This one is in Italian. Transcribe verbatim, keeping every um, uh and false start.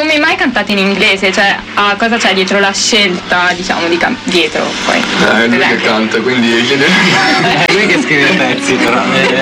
come mai cantate in inglese? Cioè, a cosa c'è dietro la scelta, diciamo, di can- dietro poi? Eh, è lui che canta, quindi è lui che scrive i pezzi, però.